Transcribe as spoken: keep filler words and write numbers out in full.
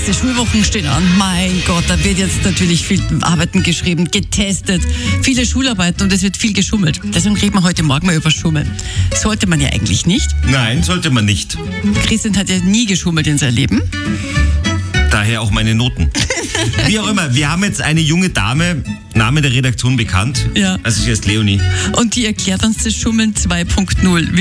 nächste Schulwochen stehen an. Mein Gott, da wird jetzt natürlich viel Arbeiten geschrieben, getestet, viele Schularbeiten und es wird viel geschummelt. Deswegen reden wir heute Morgen mal über Schummeln. Sollte man ja eigentlich nicht. Nein, sollte man nicht. Christian hat ja nie geschummelt in seinem Leben. Daher auch meine Noten. Wie auch immer, wir haben jetzt eine junge Dame, Name der Redaktion bekannt. Ja. Also sie heißt Leonie. Und die erklärt uns das Schummeln zwei Punkt null.